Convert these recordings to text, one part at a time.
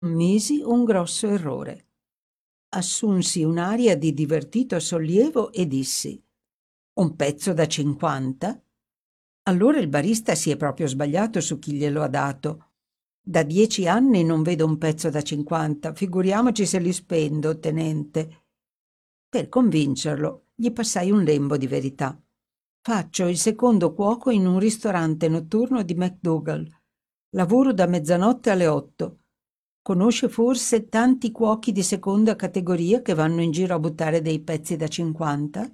Commisi un grosso errore. Assunsi un'aria di divertito sollievo e dissi: un pezzo da 50? Allora il barista si è proprio sbagliato su chi glielo ha dato. Da 10 anni non vedo un pezzo da 50, figuriamoci se li spendo, tenente. Per convincerlo, gli passai un lembo di verità. Faccio il secondo cuoco in un ristorante notturno di McDougal. Lavoro da mezzanotte alle 8. Conosce forse tanti cuochi di seconda categoria che vanno in giro a buttare dei pezzi da 50?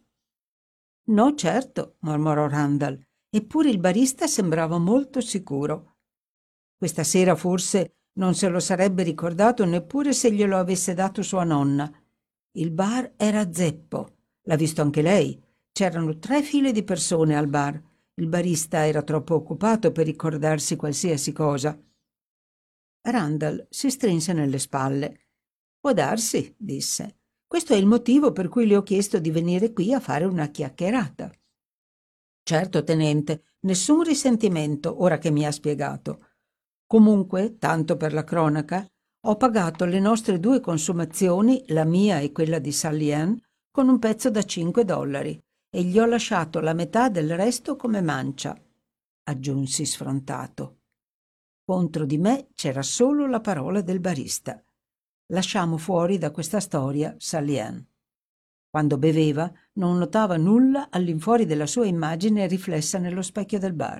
No, certo, mormorò Randall, eppure il barista sembrava molto sicuro. Questa sera forse non se lo sarebbe ricordato neppure se glielo avesse dato sua nonna. Il bar era zeppo. L'ha visto anche lei. C'erano 3 file di persone al bar. Il barista era troppo occupato per ricordarsi qualsiasi cosa. Randall si strinse nelle spalle. Può darsi, disse. Questo è il motivo per cui le ho chiesto di venire qui a fare una chiacchierata. Certo, tenente, nessun risentimento, ora che mi ha spiegato. Comunque, tanto per la cronaca, ho pagato le nostre 2 consumazioni, la mia e quella di Sally Ann, con un pezzo da $5 e gli ho lasciato la metà del resto come mancia, aggiunsi sfrontato. Contro di me c'era solo la parola del barista. Lasciamo fuori da questa storia Sally Ann. Quando beveva non notava nulla all'infuori della sua immagine riflessa nello specchio del bar.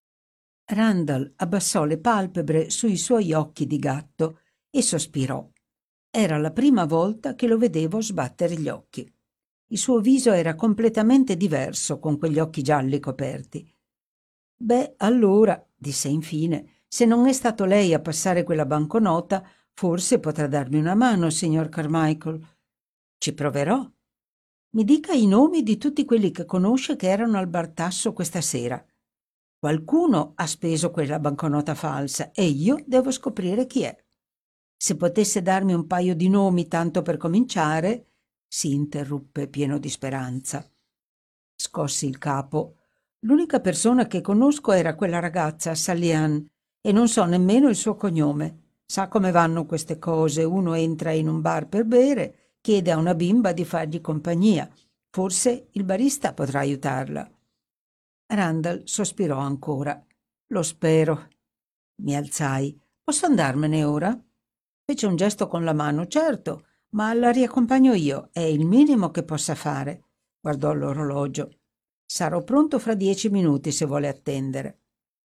Randall abbassò le palpebre sui suoi occhi di gatto e sospirò. Era la prima volta che lo vedevo sbattere gli occhi. Il suo viso era completamente diverso con quegli occhi gialli coperti. Beh, allora, disse infine, se non è stato lei a passare quella banconota, forse potrà darmi una mano, signor Carmichael. Ci proverò. Mi dica i nomi di tutti quelli che conosce che erano al bar tasso questa sera. Qualcuno ha speso quella banconota falsa e io devo scoprire chi è. Se potesse darmi un paio di nomi tanto per cominciare, si interruppe pieno di speranza. Scossi il capo. L'unica persona che conosco era quella ragazza, Sally Ann, e non so nemmeno il suo cognome. Sa come vanno queste cose, uno entra in un bar per bere, chiede a una bimba di fargli compagnia. Forse il barista potrà aiutarla. Randall sospirò ancora. Lo spero. Mi alzai. Posso andarmene ora? Fece un gesto con la mano. Certo, ma la riaccompagno io. È il minimo che possa fare. Guardò l'orologio. Sarò pronto fra 10 minuti se vuole attendere.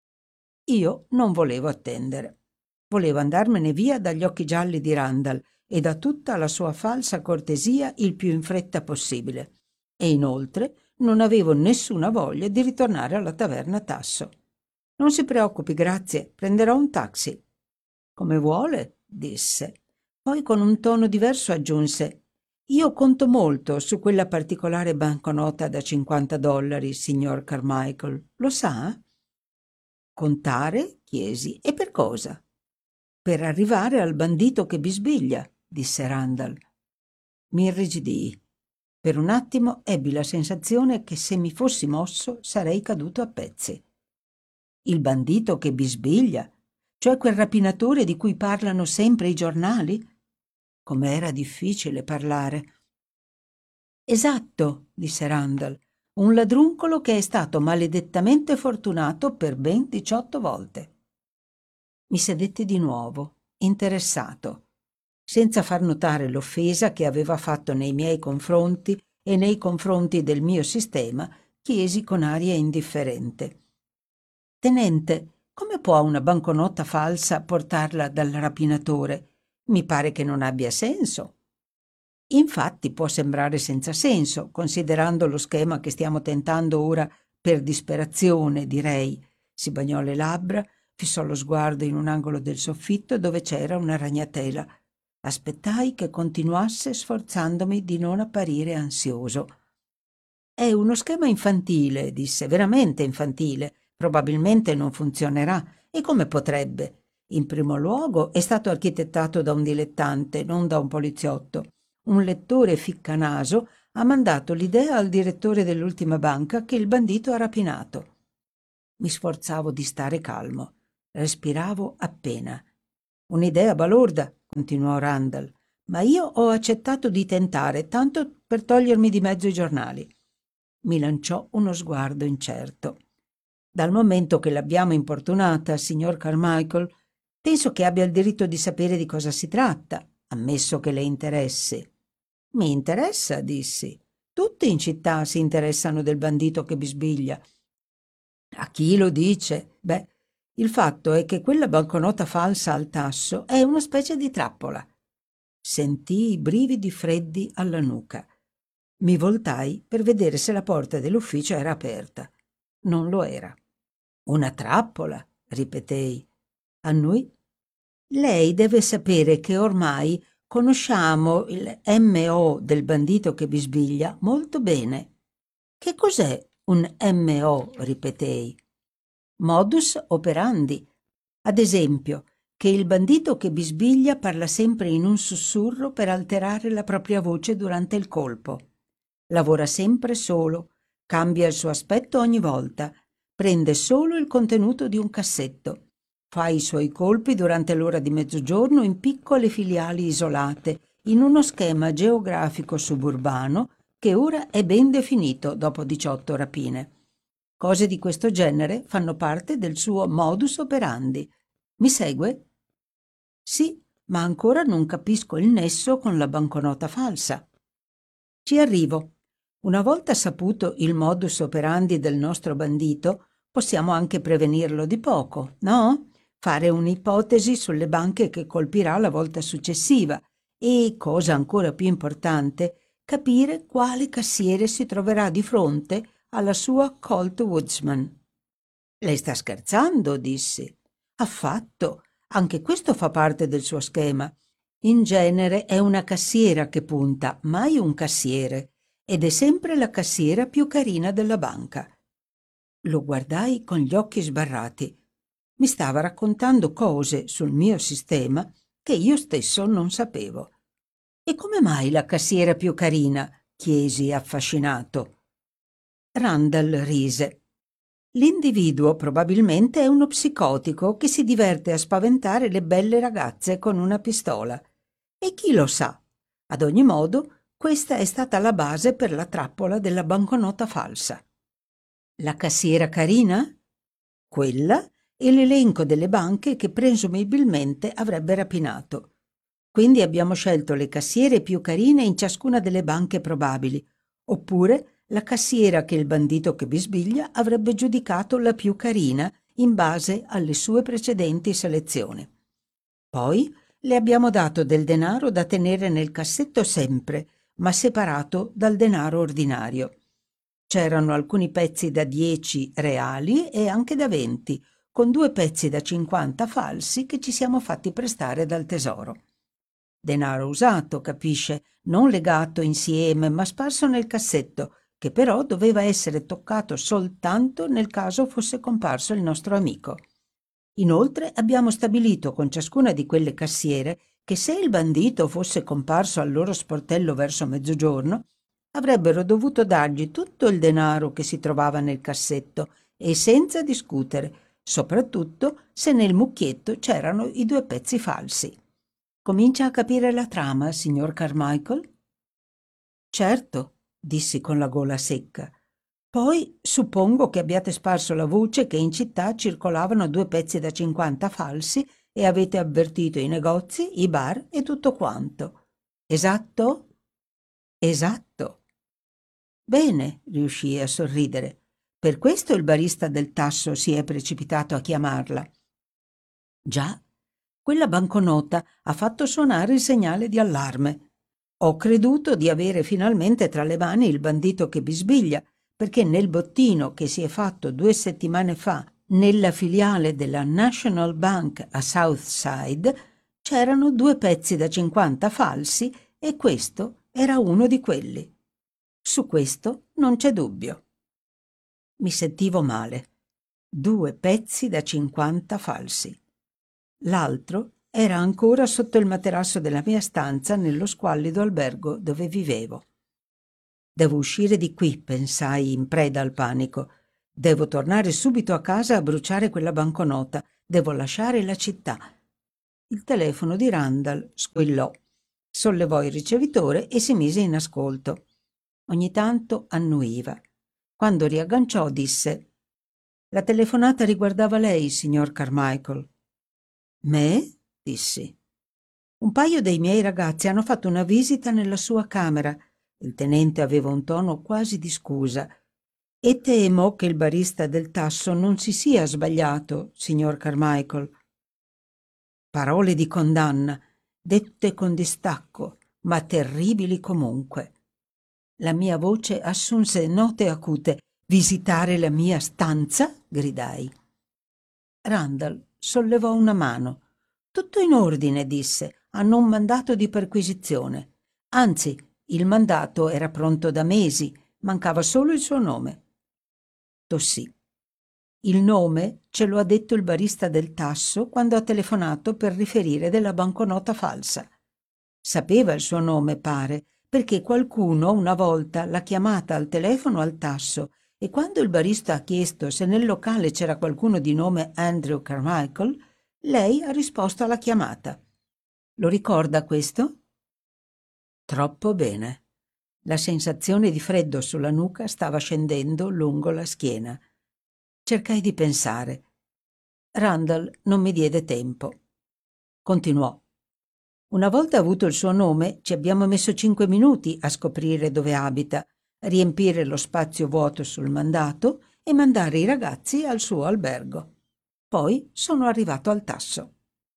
Io non volevo attendere. Volevo andarmene via dagli occhi gialli di Randall e da tutta la sua falsa cortesia il più in fretta possibile. E inoltre non avevo nessuna voglia di ritornare alla taverna Tasso. Non si preoccupi, grazie, prenderò un taxi. Come vuole, disse. Poi con un tono diverso aggiunse: io conto molto su quella particolare banconota da $50, signor Carmichael. Lo sa? Contare? Chiesi. E per cosa? Per arrivare al bandito che bisbiglia, disse Randall. Mi irrigidii. Per un attimo ebbi la sensazione che se mi fossi mosso sarei caduto a pezzi. Il bandito che bisbiglia? Cioè quel rapinatore di cui parlano sempre i giornali? Com'era difficile parlare. Esatto, disse Randall, un ladruncolo che è stato maledettamente fortunato per ben 18 volte. Mi sedetti di nuovo, interessato, senza far notare l'offesa che aveva fatto nei miei confronti e nei confronti del mio sistema, chiesi con aria indifferente. Tenente, come può una banconota falsa portarla dal rapinatore? Mi pare che non abbia senso. Infatti può sembrare senza senso, considerando lo schema che stiamo tentando ora per disperazione, direi. Si bagnò le labbra, fissò lo sguardo in un angolo del soffitto dove c'era una ragnatela. Aspettai che continuasse sforzandomi di non apparire ansioso. È uno schema infantile, disse, veramente infantile. Probabilmente non funzionerà. E come potrebbe? In primo luogo è stato architettato da un dilettante, non da un poliziotto. Un lettore ficcanaso ha mandato l'idea al direttore dell'ultima banca che il bandito ha rapinato. Mi sforzavo di stare calmo. Respiravo appena. Un'idea balorda, continuò Randall, ma io ho accettato di tentare, tanto per togliermi di mezzo i giornali. Mi lanciò uno sguardo incerto. Dal momento che l'abbiamo importunata, signor Carmichael, penso che abbia il diritto di sapere di cosa si tratta, ammesso che le interessi. Mi interessa, dissi. Tutti in città si interessano del bandito che bisbiglia. A chi lo dice? Beh, il fatto è che quella banconota falsa al tasso è una specie di trappola. Sentii i brividi freddi alla nuca. Mi voltai per vedere se la porta dell'ufficio era aperta. Non lo era. Una trappola, ripetei. Annui. Lei deve sapere che ormai conosciamo il MO del bandito che bisbiglia molto bene. Che cos'è un MO? Ripetei. Modus operandi. Ad esempio, che il bandito che bisbiglia parla sempre in un sussurro per alterare la propria voce durante il colpo. Lavora sempre solo, cambia il suo aspetto ogni volta, prende solo il contenuto di un cassetto, fa i suoi colpi durante l'ora di mezzogiorno in piccole filiali isolate, in uno schema geografico suburbano che ora è ben definito dopo 18 rapine. Cose di questo genere fanno parte del suo modus operandi. Mi segue? Sì, ma ancora non capisco il nesso con la banconota falsa. Ci arrivo. Una volta saputo il modus operandi del nostro bandito, possiamo anche prevenirlo di poco, no? Fare un'ipotesi sulle banche che colpirà la volta successiva e, cosa ancora più importante, capire quale cassiere si troverà di fronte alla sua Colt Woodsman. Lei sta scherzando, dissi. Affatto. Anche questo fa parte del suo schema. In genere è una cassiera che punta, mai un cassiere, ed è sempre la cassiera più carina della banca. Lo guardai con gli occhi sbarrati. Mi stava raccontando cose sul mio sistema che io stesso non sapevo. E come mai la cassiera più carina? Chiesi affascinato. Randall rise. L'individuo probabilmente è uno psicotico che si diverte a spaventare le belle ragazze con una pistola. E chi lo sa? Ad ogni modo, questa è stata la base per la trappola della banconota falsa. La cassiera carina? Quella e l'elenco delle banche che presumibilmente avrebbe rapinato. Quindi abbiamo scelto le cassiere più carine in ciascuna delle banche probabili, oppure la cassiera che il bandito che bisbiglia avrebbe giudicato la più carina in base alle sue precedenti selezioni. Poi le abbiamo dato del denaro da tenere nel cassetto sempre, ma separato dal denaro ordinario. C'erano alcuni pezzi da 10 reali e anche da 20, con 2 pezzi da 50 falsi che ci siamo fatti prestare dal tesoro. Denaro usato, capisce, non legato insieme, ma sparso nel cassetto, che però doveva essere toccato soltanto nel caso fosse comparso il nostro amico. Inoltre abbiamo stabilito con ciascuna di quelle cassiere che se il bandito fosse comparso al loro sportello verso mezzogiorno, avrebbero dovuto dargli tutto il denaro che si trovava nel cassetto e senza discutere, soprattutto se nel mucchietto c'erano i 2 pezzi falsi. Comincia a capire la trama, signor Carmichael? Certo, dissi con la gola secca. Poi suppongo che abbiate sparso la voce che in città circolavano 2 pezzi da 50 falsi e avete avvertito i negozi, i bar e tutto quanto. Esatto? Esatto. Bene, riuscii a sorridere. Per questo il barista del tasso si è precipitato a chiamarla. Già, quella banconota ha fatto suonare il segnale di allarme. Ho creduto di avere finalmente tra le mani il bandito che bisbiglia, perché nel bottino che si è fatto 2 settimane fa nella filiale della National Bank a Southside c'erano 2 pezzi da 50 falsi e questo era uno di quelli. Su questo non c'è dubbio. Mi sentivo male. 2 pezzi da 50 falsi. L'altro era ancora sotto il materasso della mia stanza nello squallido albergo dove vivevo. Devo uscire di qui, pensai in preda al panico. Devo tornare subito a casa a bruciare quella banconota. Devo lasciare la città. Il telefono di Randall squillò. Sollevò il ricevitore e si mise in ascolto. Ogni tanto annuiva. Quando riagganciò disse: «La telefonata riguardava lei, signor Carmichael». «Me?» dissi. «Un paio dei miei ragazzi hanno fatto una visita nella sua camera». Il tenente aveva un tono quasi di scusa. «E temo che il barista del Tasso non si sia sbagliato, signor Carmichael». Parole di condanna, dette con distacco, ma terribili comunque. La mia voce assunse note acute. «Visitare la mia stanza?» gridai. Randall sollevò una mano. «Tutto in ordine», disse. «Hanno un mandato di perquisizione. Anzi, il mandato era pronto da mesi, mancava solo il suo nome». Tossì. «Il nome ce lo ha detto il barista del Tasso quando ha telefonato per riferire della banconota falsa. Sapeva il suo nome, pare, perché qualcuno una volta l'ha chiamata al telefono al Tasso e quando il barista ha chiesto se nel locale c'era qualcuno di nome Andrew Carmichael, lei ha risposto alla chiamata. Lo ricorda questo?» Troppo bene. La sensazione di freddo sulla nuca stava scendendo lungo la schiena. Cercai di pensare. Randall non mi diede tempo. Continuò. «Una volta avuto il suo nome, ci abbiamo messo 5 minuti a scoprire dove abita, riempire lo spazio vuoto sul mandato e mandare i ragazzi al suo albergo. Poi sono arrivato al Tasso».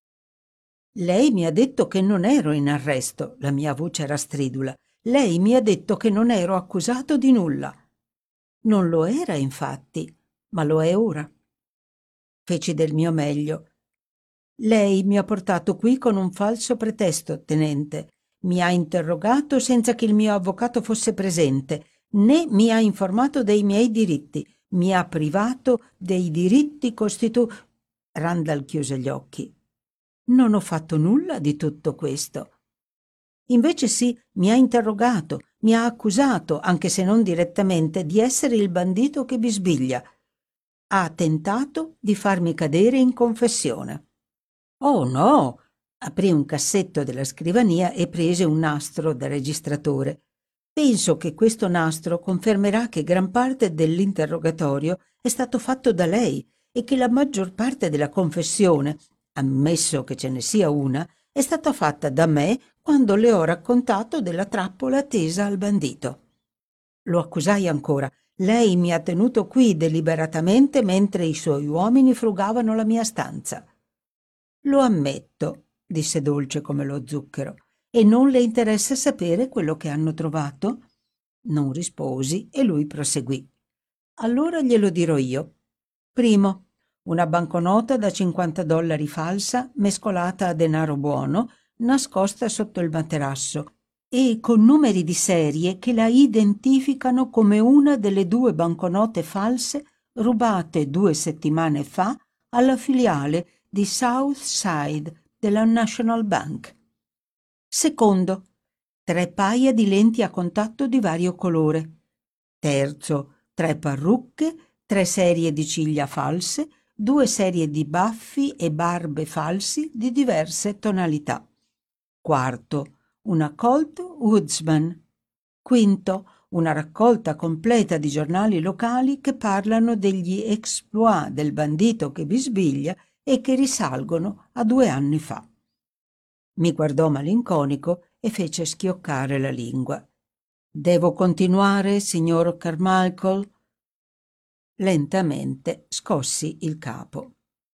«Lei mi ha detto che non ero in arresto», la mia voce era stridula. «Lei mi ha detto che non ero accusato di nulla». «Non lo era, infatti, ma lo è ora». Feci del mio meglio. «Lei mi ha portato qui con un falso pretesto, tenente. Mi ha interrogato senza che il mio avvocato fosse presente, né mi ha informato dei miei diritti. Mi ha privato dei diritti Randall chiuse gli occhi. «Non ho fatto nulla di tutto questo». «Invece sì, mi ha interrogato, mi ha accusato, anche se non direttamente, di essere il bandito che bisbiglia. Ha tentato di farmi cadere in confessione». «Oh no!» Aprì un cassetto della scrivania e prese un nastro da registratore. «Penso che questo nastro confermerà che gran parte dell'interrogatorio è stato fatto da lei e che la maggior parte della confessione, ammesso che ce ne sia una, è stata fatta da me quando le ho raccontato della trappola tesa al bandito». Lo accusai ancora. «Lei mi ha tenuto qui deliberatamente mentre i suoi uomini frugavano la mia stanza». «Lo ammetto», disse dolce come lo zucchero. «E non le interessa sapere quello che hanno trovato?» Non risposi e lui proseguì. «Allora glielo dirò io. Primo, una banconota da $50 falsa, mescolata a denaro buono, nascosta sotto il materasso e con numeri di serie che la identificano come una delle 2 banconote false rubate 2 settimane fa alla filiale di South Side della National Bank. Secondo, 3 paia di lenti a contatto di vario colore. Terzo, 3 parrucche, 3 serie di ciglia false, 2 serie di baffi e barbe falsi di diverse tonalità. Quarto, una Colt Woodsman. Quinto, una raccolta completa di giornali locali che parlano degli exploit del bandito che bisbiglia e che risalgono a 2 anni fa. Mi guardò malinconico e fece schioccare la lingua. «Devo continuare, signor Carmichael?» Lentamente scossi il capo.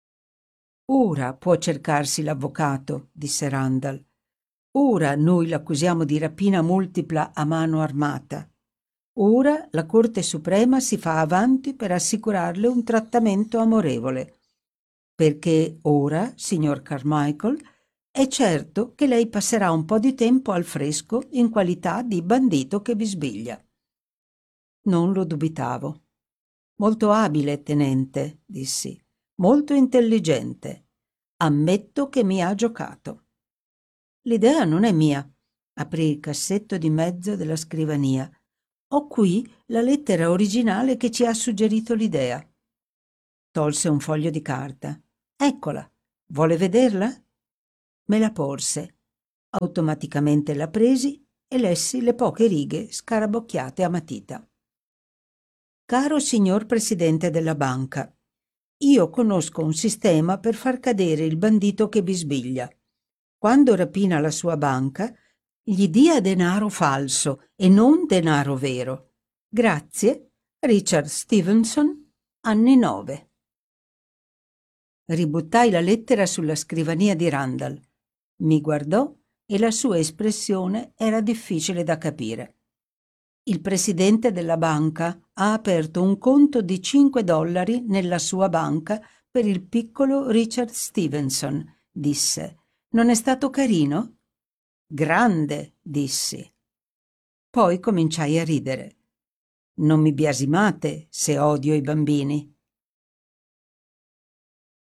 «Ora può cercarsi l'avvocato», disse Randall. «Ora noi l'accusiamo di rapina multipla a mano armata. Ora la Corte Suprema si fa avanti per assicurarle un trattamento amorevole. Perché ora, signor Carmichael, è certo che lei passerà un po' di tempo al fresco in qualità di bandito che bisbiglia». Non lo dubitavo. «Molto abile, tenente», dissi. «Molto intelligente. Ammetto che mi ha giocato». «L'idea non è mia». Aprì il cassetto di mezzo della scrivania. «Ho qui la lettera originale che ci ha suggerito l'idea». Tolse un foglio di carta. «Eccola. Vuole vederla?» me la porse. Automaticamente la presi e lessi le poche righe scarabocchiate a matita. Caro signor Presidente della banca, io conosco un sistema per far cadere il bandito che bisbiglia. Quando rapina la sua banca, gli dia denaro falso e non denaro vero. Grazie, Richard Stevenson, anni 9. Ributtai la lettera sulla scrivania di Randall. Mi guardò e la sua espressione era difficile da capire. Il presidente della banca ha aperto un conto di $5 nella sua banca per il piccolo Richard Stevenson, disse. Non è stato carino? Grande, dissi. Poi cominciai a ridere. Non mi biasimate se odio i bambini.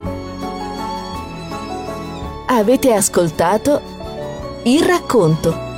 Avete ascoltato Il racconto